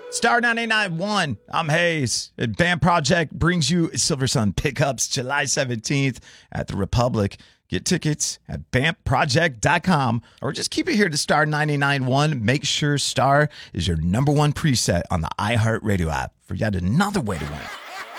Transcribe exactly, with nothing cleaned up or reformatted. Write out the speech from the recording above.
Star ninety-nine point one, I'm Hayes. And Band Project brings you Silver Sun Pickups July seventeenth at the Republic. Get tickets at bamp project dot com or just keep it here to Star ninety-nine point one. Make sure Star is your number one preset on the iHeartRadio app for yet another way to win.